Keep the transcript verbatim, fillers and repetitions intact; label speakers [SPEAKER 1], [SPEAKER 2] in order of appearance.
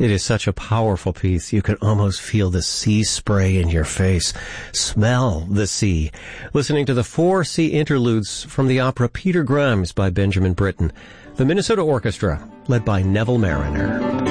[SPEAKER 1] It is such a powerful piece. You can almost feel the sea spray in your face. Smell the sea. Listening to the four sea interludes from the opera Peter Grimes by Benjamin Britten. The Minnesota Orchestra, led by Neville Mariner.